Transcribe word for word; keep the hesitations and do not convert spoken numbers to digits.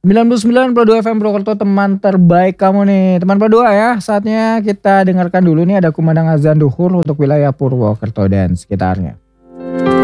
sembilan puluh sembilan koma dua F M Purwokerto, teman terbaik kamu nih. Teman Perdua ya, saatnya kita dengarkan dulu nih ada kumandang azan duhur untuk wilayah Purwokerto dan sekitarnya.